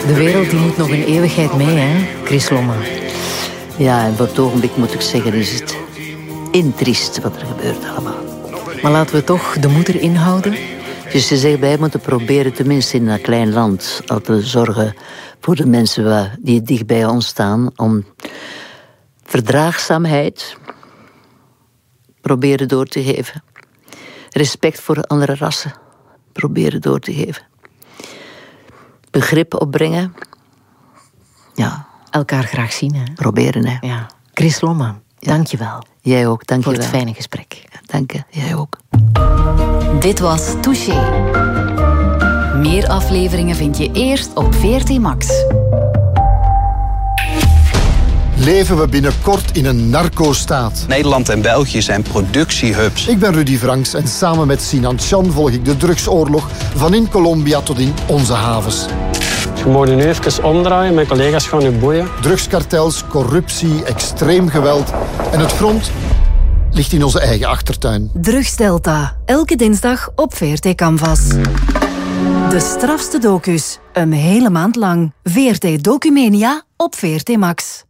De wereld die moet nog een eeuwigheid mee, hè, Chris Lomma? Ja, en voor het ogenblik moet ik zeggen, is het intriest wat er gebeurt allemaal. Maar laten we toch de moed erin houden. Dus je zegt, wij moeten proberen, tenminste in een klein land, al te zorgen voor de mensen die dicht bij ons staan, om verdraagzaamheid proberen door te geven. Respect voor andere rassen proberen door te geven. Begrip opbrengen. Ja. Elkaar graag zien, hè? Proberen, hè. Ja. Chris Lomma, dank je wel. Jij ook, dank je wel. Voor het fijne gesprek. Dank je, jij ook. Dit was Touché. Meer afleveringen vind je eerst op VRT Max. Leven we binnenkort in een narco-staat? Nederland en België zijn productiehubs. Ik ben Rudy Franks en samen met Sinan Chan volg ik de drugsoorlog van in Colombia tot in onze havens. Je moet nu even omdraaien, mijn collega's gaan u boeien. Drugskartels, corruptie, extreem geweld en het front ligt in onze eigen achtertuin. Drugsdelta, elke dinsdag op VRT Canvas. De strafste docus, een hele maand lang. VRT Documania op VRT Max.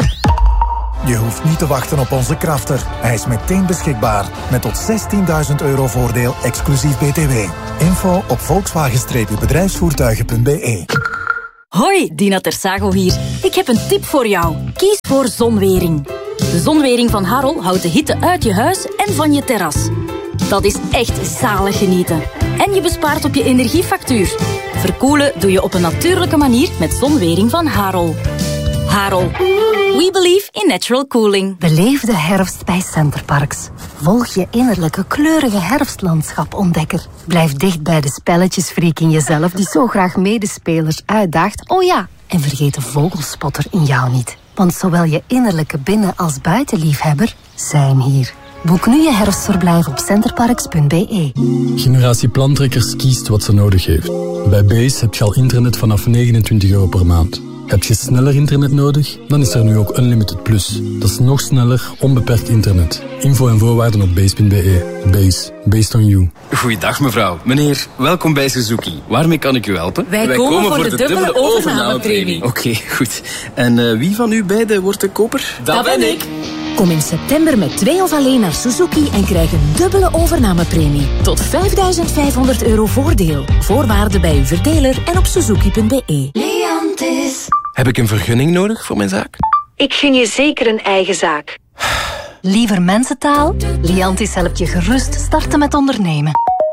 Je hoeft niet te wachten op onze krafter. Hij is meteen beschikbaar. Met tot €16.000 voordeel, exclusief BTW. Info op volkswagen-bedrijfsvoertuigen.be. Hoi, Dina Tersago hier. Ik heb een tip voor jou. Kies voor zonwering. De zonwering van Harol houdt de hitte uit je huis en van je terras. Dat is echt zalig genieten. En je bespaart op je energiefactuur. Verkoelen doe je op een natuurlijke manier met zonwering van Harol. Harol. We believe in natural cooling. Beleef de herfst bij Centerparks. Volg je innerlijke kleurige herfstlandschap-ontdekker. Blijf dicht bij de spelletjesfreak in jezelf die zo graag medespelers uitdaagt. Oh ja, en vergeet de vogelspotter in jou niet. Want zowel je innerlijke binnen- als buitenliefhebber zijn hier. Boek nu je herfstverblijf op centerparks.be. Generatie Plantrekkers kiest wat ze nodig heeft. Bij Base heb je al internet vanaf €29 per maand. Heb je sneller internet nodig? Dan is er nu ook Unlimited Plus. Dat is nog sneller, onbeperkt internet. Info en voorwaarden op base.be. Base. Based on you. Goeiedag mevrouw. Meneer, welkom bij Suzuki. Waarmee kan ik u helpen? Wij komen voor de dubbele overnamepremie. Oké, goed. En wie van u beiden wordt de koper? Dat ben ik. Kom in september met 2 of alleen naar Suzuki en krijg een dubbele overnamepremie. Tot €5.500 voordeel. Voorwaarden bij uw verdeler en op suzuki.be. Liantis. Heb ik een vergunning nodig voor mijn zaak? Ik gun je zeker een eigen zaak. Liever mensentaal? Liantis helpt je gerust starten met ondernemen.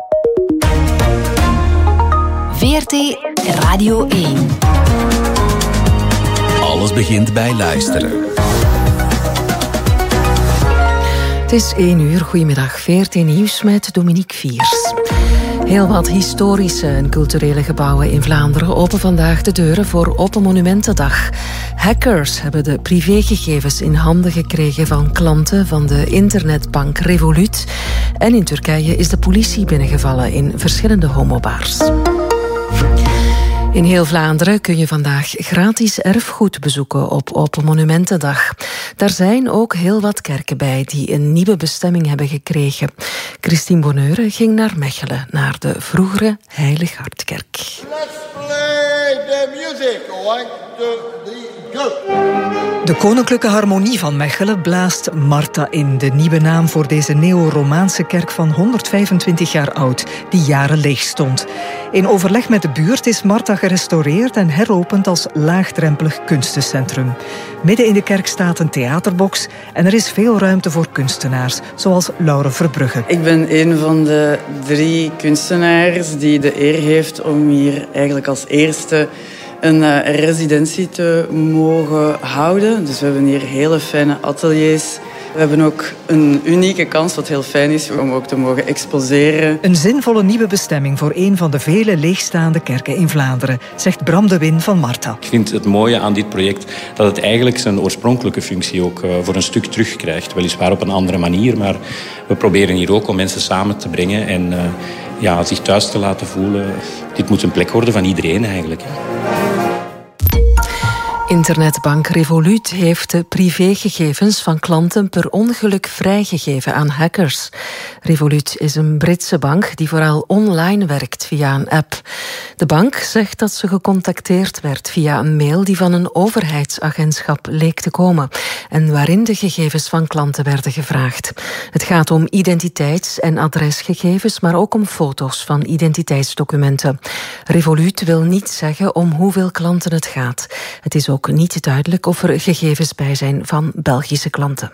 VRT Radio 1. Alles begint bij luisteren. Het is 1 uur. Goedemiddag. VRT Nieuws met Dominique Viers. Heel wat historische en culturele gebouwen in Vlaanderen openen vandaag de deuren voor Open Monumentendag. Hackers hebben de privégegevens in handen gekregen van klanten van de internetbank Revolut. En in Turkije is de politie binnengevallen in verschillende homobars. In heel Vlaanderen kun je vandaag gratis erfgoed bezoeken op Open Monumentendag. Daar zijn ook heel wat kerken bij die een nieuwe bestemming hebben gekregen. Christine Bonheure ging naar Mechelen, naar de vroegere Heilig Hartkerk. Let's play the music. 1, 2, 3, go. De Koninklijke Harmonie van Mechelen blaast Marta in, de nieuwe naam voor deze neo-Romaanse kerk van 125 jaar oud, die jaren leeg stond. In overleg met de buurt is Marta gerestaureerd en heropend als laagdrempelig kunstencentrum. Midden in de kerk staat een theaterbox en er is veel ruimte voor kunstenaars, zoals Laure Verbrugge. Ik ben een van de 3 kunstenaars die de eer heeft om hier eigenlijk als eerste een residentie te mogen houden. Dus we hebben hier hele fijne ateliers. We hebben ook een unieke kans, wat heel fijn is, om ook te mogen exposeren. Een zinvolle nieuwe bestemming voor een van de vele leegstaande kerken in Vlaanderen, zegt Bram de Win van Marta. Ik vind het mooie aan dit project dat het eigenlijk zijn oorspronkelijke functie ook voor een stuk terugkrijgt. Weliswaar op een andere manier, maar we proberen hier ook om mensen samen te brengen en zich thuis te laten voelen. Dit moet een plek worden van iedereen eigenlijk. Internetbank Revolut heeft de privégegevens van klanten per ongeluk vrijgegeven aan hackers. Revolut is een Britse bank die vooral online werkt via een app. De bank zegt dat ze gecontacteerd werd via een mail die van een overheidsagentschap leek te komen en waarin de gegevens van klanten werden gevraagd. Het gaat om identiteits- en adresgegevens, maar ook om foto's van identiteitsdocumenten. Revolut wil niet zeggen om hoeveel klanten het gaat. Het is ook niet duidelijk of er gegevens bij zijn van Belgische klanten.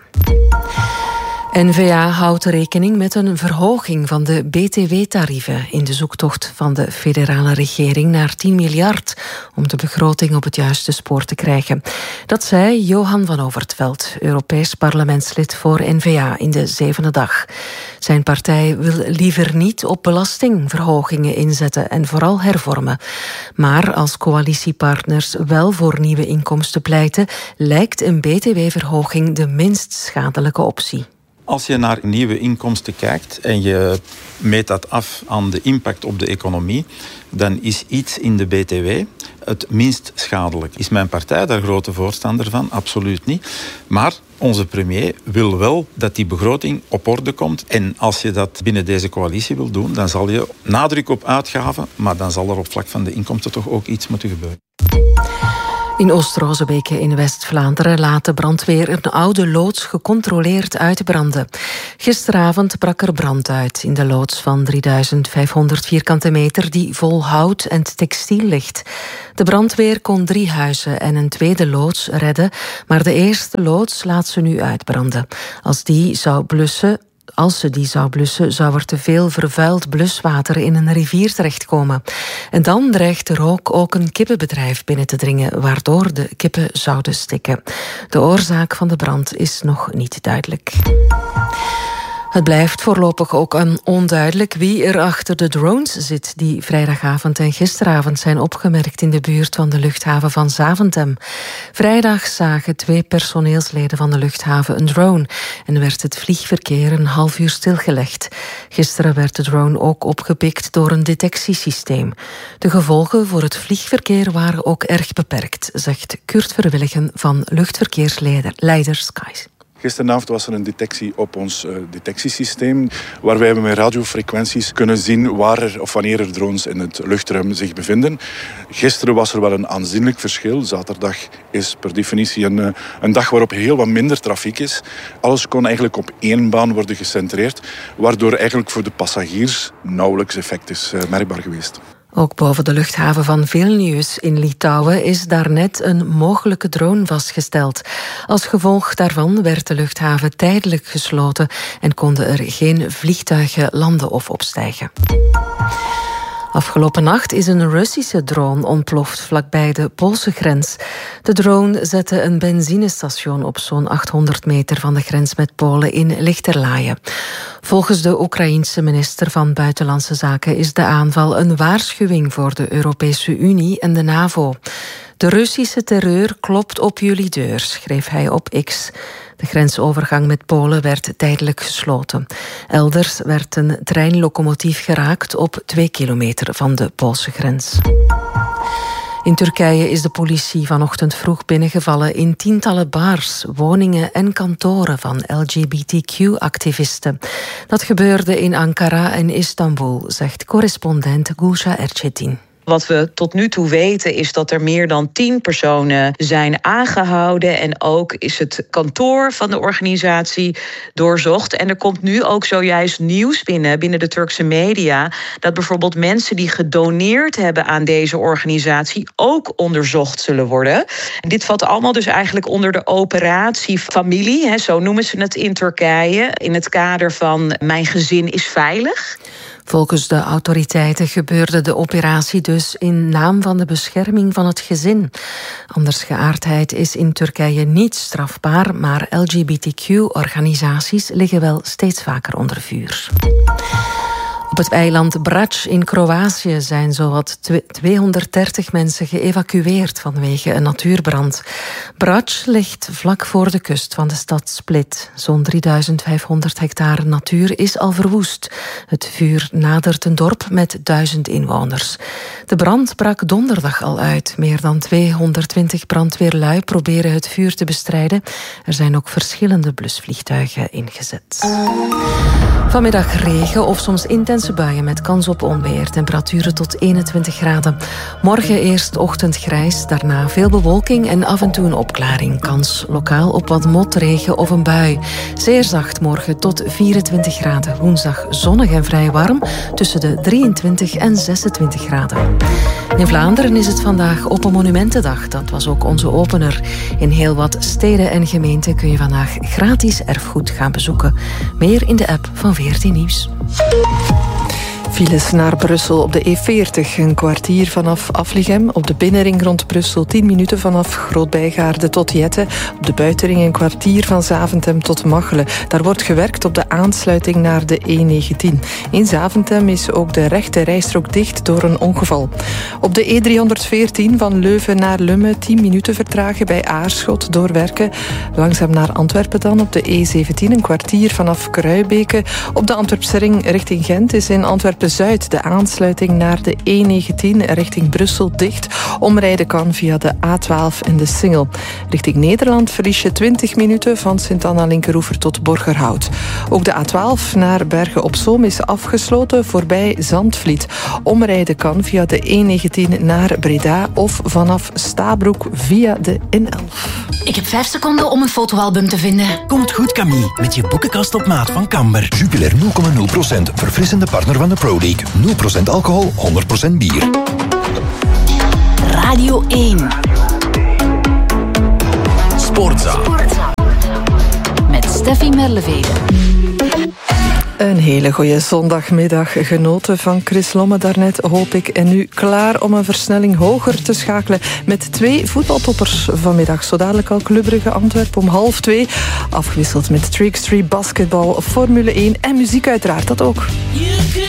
N-VA houdt rekening met een verhoging van de BTW-tarieven in de zoektocht van de federale regering naar 10 miljard om de begroting op het juiste spoor te krijgen. Dat zei Johan van Overtveld, Europees parlementslid voor N-VA, in de 7e dag. Zijn partij wil liever niet op belastingverhogingen inzetten en vooral hervormen. Maar als coalitiepartners wel voor nieuwe inkomsten pleiten, lijkt een BTW-verhoging de minst schadelijke optie. Als je naar nieuwe inkomsten kijkt en je meet dat af aan de impact op de economie, dan is iets in de BTW het minst schadelijk. Is mijn partij daar grote voorstander van? Absoluut niet. Maar onze premier wil wel dat die begroting op orde komt. En als je dat binnen deze coalitie wil doen, dan zal je nadruk op uitgaven, maar dan zal er op vlak van de inkomsten toch ook iets moeten gebeuren. In Oost-Rozebeke in West-Vlaanderen laat de brandweer een oude loods gecontroleerd uitbranden. Gisteravond brak er brand uit in de loods van 3500 vierkante meter die vol hout en textiel ligt. De brandweer kon 3 huizen en een tweede loods redden, maar de eerste loods laat ze nu uitbranden. Als ze die zou blussen, zou er te veel vervuild bluswater in een rivier terechtkomen. En dan dreigt de rook ook een kippenbedrijf binnen te dringen, waardoor de kippen zouden stikken. De oorzaak van de brand is nog niet duidelijk. Het blijft voorlopig ook onduidelijk wie er achter de drones zit die vrijdagavond en gisteravond zijn opgemerkt in de buurt van de luchthaven van Zaventem. Vrijdag zagen 2 personeelsleden van de luchthaven een drone en werd het vliegverkeer een half uur stilgelegd. Gisteren werd de drone ook opgepikt door een detectiesysteem. De gevolgen voor het vliegverkeer waren ook erg beperkt, zegt Kurt Verwilligen van luchtverkeersleider Skies. Gisteravond was er een detectie op ons detectiesysteem, waarbij we met radiofrequenties kunnen zien waar er of wanneer er drones in het luchtruim zich bevinden. Gisteren was er wel een aanzienlijk verschil. Zaterdag is per definitie een dag waarop heel wat minder trafiek is. Alles kon eigenlijk op 1 baan worden gecentreerd, waardoor eigenlijk voor de passagiers nauwelijks effect is merkbaar geweest. Ook boven de luchthaven van Vilnius in Litouwen is daarnet een mogelijke drone vastgesteld. Als gevolg daarvan werd de luchthaven tijdelijk gesloten en konden er geen vliegtuigen landen of opstijgen. Afgelopen nacht is een Russische drone ontploft vlakbij de Poolse grens. De drone zette een benzinestation op zo'n 800 meter van de grens met Polen in Lichterlaaien. Volgens de Oekraïense minister van Buitenlandse Zaken is de aanval een waarschuwing voor de Europese Unie en de NAVO. De Russische terreur klopt op jullie deur, schreef hij op X. De grensovergang met Polen werd tijdelijk gesloten. Elders werd een treinlocomotief geraakt op 2 kilometer van de Poolse grens. In Turkije is de politie vanochtend vroeg binnengevallen in tientallen bars, woningen en kantoren van LGBTQ-activisten. Dat gebeurde in Ankara en Istanbul, zegt correspondent Gülşah Erçetin. Wat we tot nu toe weten is dat er meer dan 10 personen zijn aangehouden. En ook is het kantoor van de organisatie doorzocht. En er komt nu ook zojuist nieuws binnen de Turkse media, dat bijvoorbeeld mensen die gedoneerd hebben aan deze organisatie ook onderzocht zullen worden. En dit valt allemaal dus eigenlijk onder de operatie Familie, zo noemen ze het in Turkije, in het kader van Mijn gezin is veilig. Volgens de autoriteiten gebeurde de operatie dus in naam van de bescherming van het gezin. Andersgeaardheid is in Turkije niet strafbaar, maar LGBTQ-organisaties liggen wel steeds vaker onder vuur. Op het eiland Brač in Kroatië zijn zowat 230 mensen geëvacueerd vanwege een natuurbrand. Brač ligt vlak voor de kust van de stad Split. Zo'n 3500 hectare natuur is al verwoest. Het vuur nadert een dorp met 1000 inwoners. De brand brak donderdag al uit. Meer dan 220 brandweerlui proberen het vuur te bestrijden. Er zijn ook verschillende blusvliegtuigen ingezet. Vanmiddag regen of soms intense buien met kans op onweer. Temperaturen tot 21 graden. Morgen eerst ochtendgrijs, daarna veel bewolking en af en toe een opklaring. Kans lokaal op wat motregen of een bui. Zeer zacht morgen tot 24 graden. Woensdag zonnig en vrij warm tussen de 23 en 26 graden. In Vlaanderen is het vandaag Open Monumentendag. Dat was ook onze opener. In heel wat steden en gemeenten kun je vandaag gratis erfgoed gaan bezoeken. Meer in de app van VRT Nieuws. Files naar Brussel op de E40, een kwartier vanaf Afligem. Op de binnenring rond Brussel 10 minuten vanaf Groot-Bijgaarde tot Jette. Op de buitenring een kwartier van Zaventem tot Machelen. Daar wordt gewerkt op de aansluiting naar de E19. In Zaventem is ook de rechte rijstrook dicht door een ongeval. Op de E314 van Leuven naar Lummen 10 minuten vertragen bij Aarschot door werken. Langzaam naar Antwerpen dan op de E17 een kwartier vanaf Kruibeke. Op de Antwerpse ring richting Gent is in Antwerpen-Zuid de aansluiting naar de E19 richting Brussel dicht. Omrijden kan via de A12 en de Singel. Richting Nederland verlies je 20 minuten van Sint-Anna-Linkeroever tot Borgerhout. Ook de A12 naar Bergen-op-Zoom is afgesloten voorbij Zandvliet. Omrijden kan via de E19 naar Breda of vanaf Stabroek via de N11. Ik heb 5 seconden om een fotoalbum te vinden. Komt goed, Camille, met je boekenkast op maat van Camber. Jupiler 0,0%, verfrissende partner van de Pro League. 0% alcohol, 100% bier. Radio 1. Sportza. Met Steffi Merleveen. Een hele goede zondagmiddag. Genoten van Chris Lomme daarnet, hoop ik. En nu klaar om een versnelling hoger te schakelen met 2 voetbaltoppers vanmiddag. Zo dadelijk al Club Brugge Antwerpen om 1:30. Afgewisseld met Trick Street basketbal, Formule 1 en muziek uiteraard, dat ook.